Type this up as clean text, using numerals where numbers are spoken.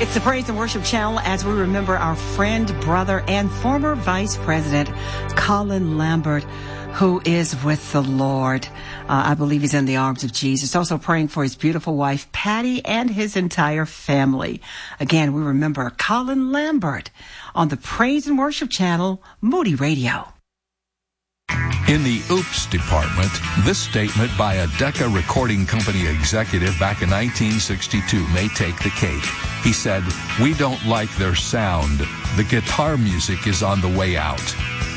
It's the Praise and Worship Channel as we remember our friend, brother, and former Vice President, Colin Lambert, who is with the Lord. I believe he's in the arms of Jesus. Also praying for his beautiful wife, Patty, and his entire family. Again, we remember Colin Lambert on the Praise and Worship Channel, Moody Radio. In the Oops department, this statement by a Decca Recording Company executive back in 1962 may take the cake. He said, "We don't like their sound. The guitar music is on the way out."